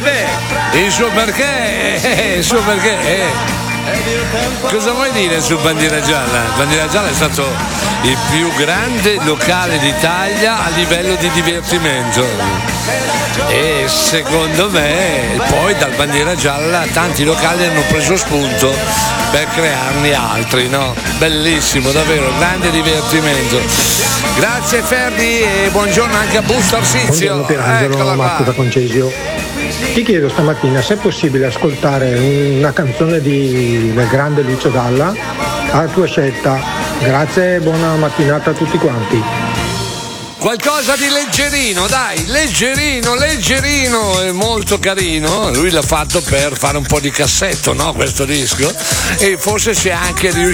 il suo perché, Cosa vuoi dire su Bandiera Gialla? Bandiera Gialla è stato il più grande locale d'Italia a livello di divertimento e secondo me poi dal Bandiera Gialla tanti locali hanno preso spunto per crearne altri, no? Bellissimo, davvero, grande divertimento. Grazie Ferdi e buongiorno anche a Busto Arsizio. Buongiorno Pierangelo, Marco da Concesio. Ti chiedo stamattina se è possibile ascoltare una canzone del grande Lucio Dalla alla tua scelta. Grazie e buona mattinata a tutti quanti. Qualcosa di leggerino, dai, leggerino, è molto carino. Lui l'ha fatto per fare un po' di cassetto, no? Questo disco. E forse si è anche riuscito